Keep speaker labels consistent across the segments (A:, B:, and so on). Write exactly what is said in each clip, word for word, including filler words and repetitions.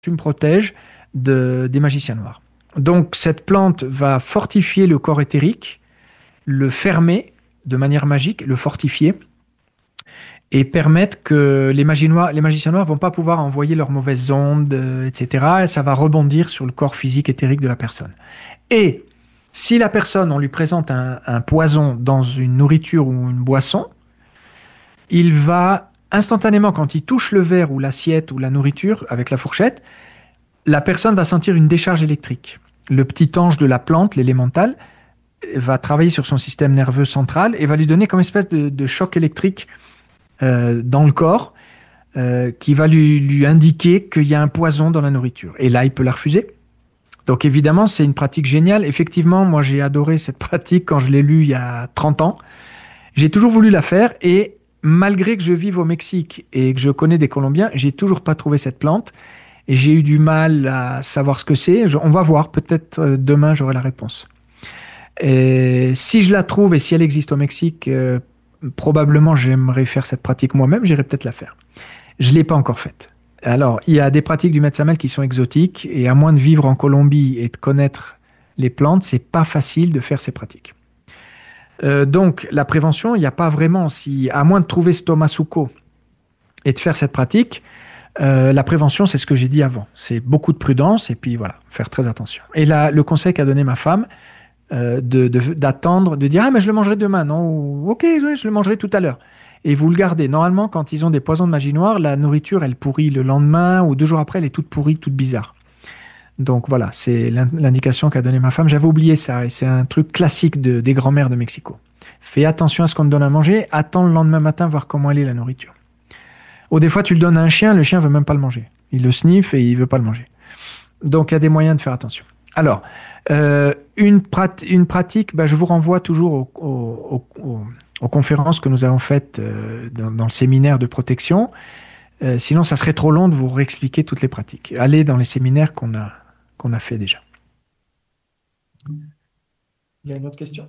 A: me protège de, des magiciens noirs. Donc cette plante va fortifier le corps éthérique, le fermer de manière magique, le fortifier et permettre que les, magis noirs, les magiciens noirs ne vont pas pouvoir envoyer leurs mauvaises ondes, euh, et cetera. Et ça va rebondir sur le corps physique éthérique de la personne. Et si la personne, on lui présente un, un poison dans une nourriture ou une boisson, il va instantanément, quand il touche le verre ou l'assiette ou la nourriture avec la fourchette, la personne va sentir une décharge électrique. Le petit ange de la plante, l'élémental, va travailler sur son système nerveux central et va lui donner comme une espèce de, de choc électrique euh, dans le corps euh, qui va lui, lui indiquer qu'il y a un poison dans la nourriture. Et là, il peut la refuser. Donc évidemment, c'est une pratique géniale. Effectivement, moi, j'ai adoré cette pratique quand je l'ai lue il y a trente ans. J'ai toujours voulu la faire et malgré que je vive au Mexique et que je connais des Colombiens, j'ai toujours pas trouvé cette plante. Et j'ai eu du mal à savoir ce que c'est. Je, on va voir, peut-être euh, demain, j'aurai la réponse. Et si je la trouve et si elle existe au Mexique, euh, probablement j'aimerais faire cette pratique moi-même, j'irai peut-être la faire. Je ne l'ai pas encore faite. Alors, il y a des pratiques du Metsamel qui sont exotiques et à moins de vivre en Colombie et de connaître les plantes, c'est pas facile de faire ces pratiques. Euh, donc, la prévention, il n'y a pas vraiment, si, à moins de trouver ce Tomasuko et de faire cette pratique, euh, la prévention, c'est ce que j'ai dit avant. C'est beaucoup de prudence et puis voilà, faire très attention. Et là, le conseil qu'a donné ma femme, euh, de, de, d'attendre, de dire « Ah, mais je le mangerai demain, non ?» ou « Ok, ouais, je le mangerai tout à l'heure. » Et vous le gardez. Normalement, quand ils ont des poisons de magie noire, la nourriture, elle pourrit le lendemain ou deux jours après, elle est toute pourrie, toute bizarre. Donc voilà, c'est l'indication qu'a donnée ma femme. J'avais oublié ça et c'est un truc classique de, des grands-mères de Mexico. Fais attention à ce qu'on te donne à manger, attends le lendemain matin voir comment elle est la nourriture. Ou des fois, tu le donnes à un chien, le chien ne veut même pas le manger. Il le sniffe et il ne veut pas le manger. Donc il y a des moyens de faire attention. Alors, euh, une, prat une pratique, bah, je vous renvoie toujours au, au, au, aux conférences que nous avons faites euh, dans, dans le séminaire de protection. Euh, sinon, ça serait trop long de vous réexpliquer toutes les pratiques. Allez dans les séminaires qu'on a, qu'on a fait déjà. Il y a une autre question?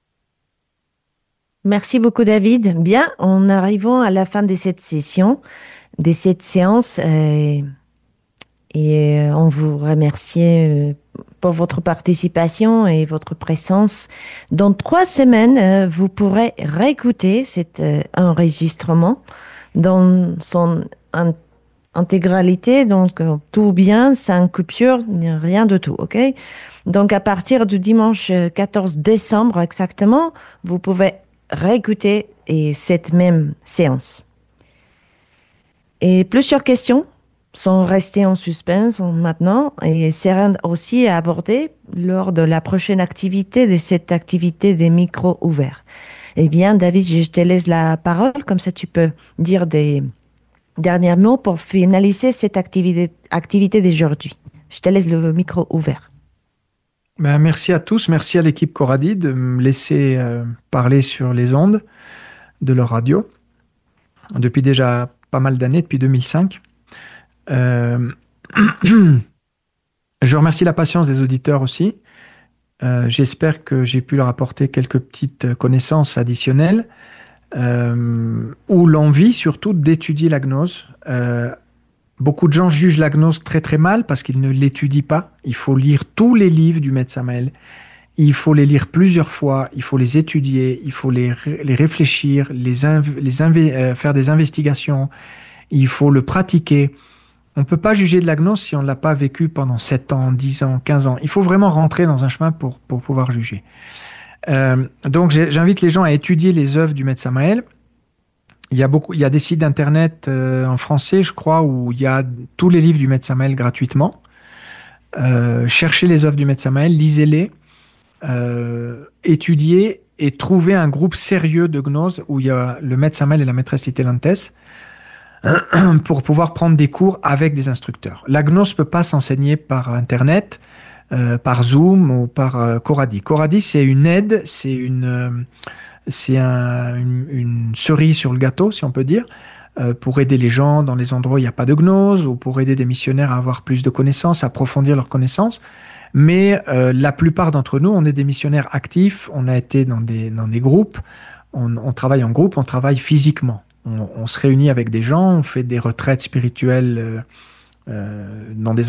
B: Merci beaucoup, David. Bien, en arrivant à la fin de cette session, de cette séance, euh, et euh, on vous remercie euh, pour votre participation et votre présence. Dans trois semaines, euh, vous pourrez réécouter cet euh, enregistrement dans son in intégralité, donc euh, tout bien, sans coupure, rien de tout, ok? Donc à partir du dimanche quatorze décembre exactement, vous pouvez réécouter et cette même séance. Et plusieurs questions sont restées en suspense maintenant et seront aussi abordées lors de la prochaine activité de cette activité des micros ouverts. Eh bien, David, je te laisse la parole, comme ça tu peux dire des derniers mots pour finaliser cette activité, activité d'aujourd'hui. Je te laisse le micro ouvert.
A: Ben, merci à tous, merci à l'équipe Coradi de me laisser euh, parler sur les ondes de leur radio depuis déjà pas mal d'années, depuis deux mille cinq. Euh, je remercie la patience des auditeurs aussi. Euh, j'espère que j'ai pu leur apporter quelques petites connaissances additionnelles euh, ou l'envie surtout d'étudier la gnose. Euh, Beaucoup de gens jugent la gnose très très mal parce qu'ils ne l'étudient pas. Il faut lire tous les livres du Maître Samael. Il faut les lire plusieurs fois. Il faut les étudier. Il faut les, les réfléchir, les, les euh, faire des investigations. Il faut le pratiquer. On ne peut pas juger de la gnose si on ne l'a pas vécu pendant sept ans, dix ans, quinze ans. Il faut vraiment rentrer dans un chemin pour, pour pouvoir juger. Euh, donc j'invite les gens à étudier les œuvres du Maître Samael. Il y a beaucoup, il y a des sites internet euh, en français, je crois, où il y a tous les livres du Maître Samael gratuitement. Euh, cherchez les œuvres du Maître Samael, lisez-les, euh, étudiez et trouvez un groupe sérieux de gnose où il y a le Maître Samael et la maîtresse Itelantes pour pouvoir prendre des cours avec des instructeurs. La gnose ne peut pas s'enseigner par internet, euh, par Zoom ou par euh, Coradi. Coradi, c'est une aide, c'est une euh, C'est un, une, une cerise sur le gâteau, si on peut dire, euh, pour aider les gens dans les endroits où il n'y a pas de gnose, ou pour aider des missionnaires à avoir plus de connaissances, à approfondir leurs connaissances. Mais euh, la plupart d'entre nous, on est des missionnaires actifs, on a été dans des, dans des groupes, on, on travaille en groupe, on travaille physiquement. On, on se réunit avec des gens, on fait des retraites spirituelles euh, euh, dans des